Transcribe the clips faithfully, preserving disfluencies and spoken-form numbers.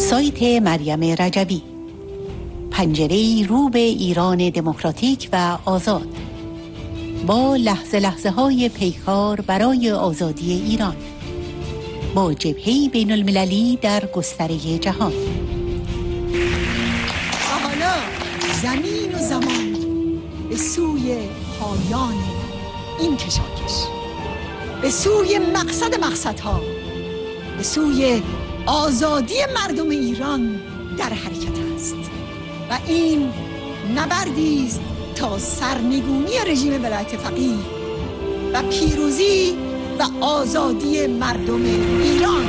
سایت مریم رجوی، پنجره رو به ایران دموکراتیک و آزاد، با لحظه لحظه های پیکار برای آزادی ایران، با جبهه بین المللی در گستره جهان. و حالا زمین و زمان به سوی پایان این کشاکش، به سوی مقصد مقصدها، به سوی آزادی مردم ایران در حرکت است و این نبردی است تا سرنگونی رژیم ولایت فقیه و پیروزی و آزادی مردم ایران.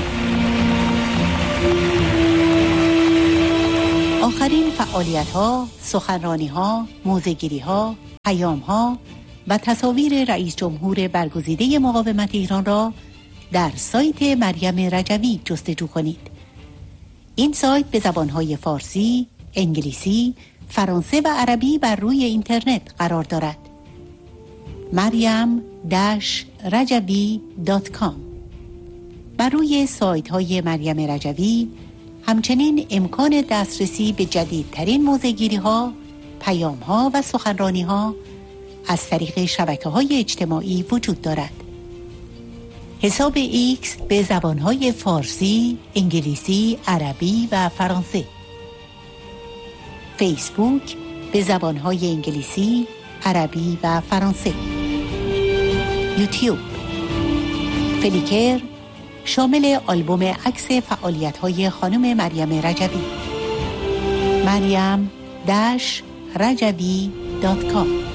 آخرین فعالیت‌ها، سخنرانی‌ها، موضع‌گیری‌ها، پیام‌ها و تصاویر رئیس جمهور برگزیده مقاومت ایران را در سایت مریم رجوی جستجو کنید. این سایت به زبان‌های فارسی، انگلیسی، فرانسه و عربی بر روی اینترنت قرار دارد. مریم رجوی دات کام. بر روی سایت های مریم رجوی همچنین امکان دسترسی به جدیدترین موضع‌گیری ها، پیام ها و سخنرانی ها از طریق شبکه های اجتماعی وجود دارد. حساب ایکس به زبان های فارسی، انگلیسی، عربی و فرانسه. فیسبوک به زبان های انگلیسی، عربی و فرانسه. یوتیوب. فلیکر شامل آلبوم عکس فعالیت‌های خانم مریم رجوی. مریم رجوی دات کام.